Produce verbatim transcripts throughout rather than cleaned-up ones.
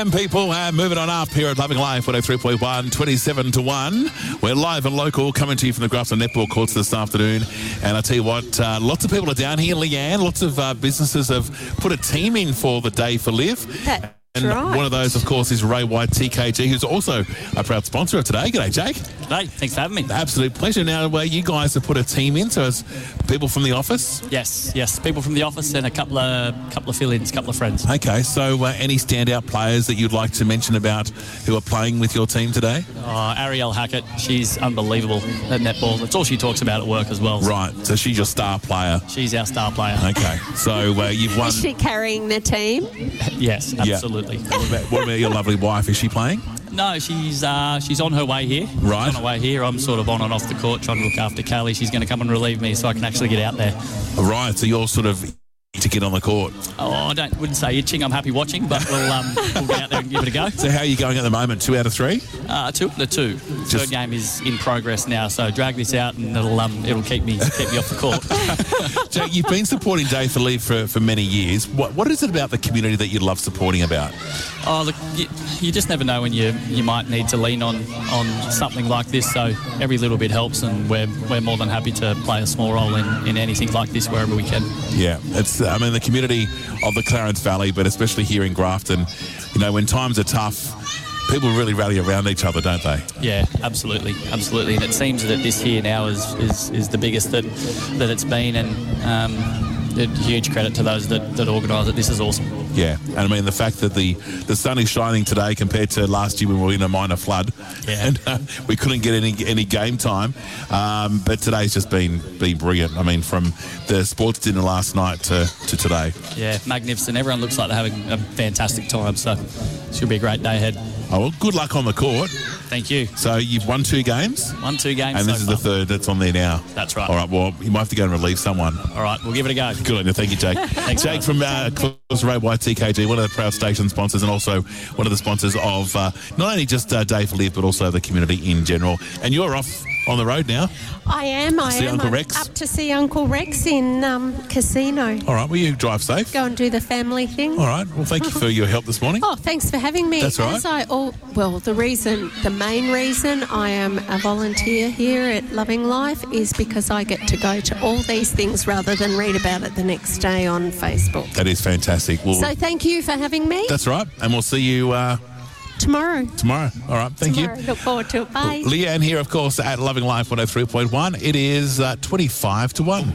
And people, uh, moving on up here at Loving Life, one oh three point one, twenty-seven to one. We're live and local, coming to you from the Grafton Netball courts this afternoon. And I tell you what, uh, lots of people are down here, Leanne. Lots of uh, businesses have put a team in for the Day for Live. That- And right. one of those, of course, is Ray White T K G, who's also a proud sponsor of today. G'day, Jake. G'day. Thanks for having me. Absolute pleasure. Now, uh, you guys have put a team in, so it's people from the office? Yes, yes. People from the office and a couple of couple of fill-ins, a couple of friends. Okay, so uh, any standout players that you'd like to mention about who are playing with your team today? Uh, Ariel Hackett, she's unbelievable at netball. That's all she talks about at work as well. Right, so she's your star player. She's our star player. Okay, so uh, you've won. Is she carrying the team? Yes, absolutely. Yeah. What, about, what about your lovely wife? Is she playing? No, she's uh, she's on her way here. Right. She's on her way here. I'm sort of on and off the court trying to look after Callie. She's going to come and relieve me so I can actually get out there. Right, so you're sort of to get on the court. Oh, I don't wouldn't say itching. I'm happy watching, but we'll um, we'll get out there and give it a go. So how are you going at the moment? Two out of three? Uh, two, the two. The Just- third game is in progress now, so drag this out and it'll um, it'll keep me keep me off the court. Jake, you've been supporting Day for Leave for, for many years. What What is it about the community that you love supporting about? Oh, look, you, you just never know when you you might need to lean on on something like this. So every little bit helps, and we're we're more than happy to play a small role in, in anything like this wherever we can. Yeah, it's, I mean, the community of the Clarence Valley, but especially here in Grafton, you know, when times are tough, people really rally around each other, don't they? Yeah, absolutely, absolutely. And it seems that this here now is is, is the biggest that that it's been, and um, a huge credit to those that, that organise it. This is awesome. Yeah, and I mean, the fact that the, the sun is shining today compared to last year when we were in a minor flood, Yeah. and uh, we couldn't get any any game time, um, but today's just been been brilliant. I mean, from the sports dinner last night to, to today. Yeah, magnificent. Everyone looks like they're having a fantastic time, so it should be a great day ahead. Oh, well, good luck on the court. Thank you. So you've won two games? One, two games And so this is far. the third that's on there now. That's right. All right, well, you might have to go and relieve someone. All right, we'll give it a go. Good on you. Thank you, Jake. Thanks, Jake guys. from uh, Close Ray White T K G, one of the proud station sponsors, and also one of the sponsors of uh, not only just uh, Day for Live, but also the community in general. And you're off on the road now. I am. I See am. Uncle I'm Rex? up to see Uncle Rex in um, Casino. All right, well, you drive safe. Go and do the family thing. All right, well, thank you for your help this morning. Oh, thanks for having me. That's all right. As I, all, well, the reason, the main reason I am a volunteer here at Loving Life is because I get to go to all these things rather than read about it the next day on Facebook. That is fantastic. Well, So thank you for having me. that's right, and we'll see you uh, Tomorrow. tomorrow. All right, thank Tomorrow. you. Look forward to it. Bye. Leanne here, of course, at Loving Life one oh three point one. It is uh, twenty-five to one.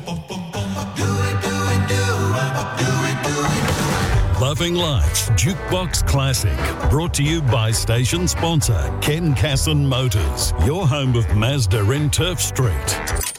Loving Life's Jukebox Classic, brought to you by station sponsor Ken Casson Motors, your home of Mazda in Turf Street.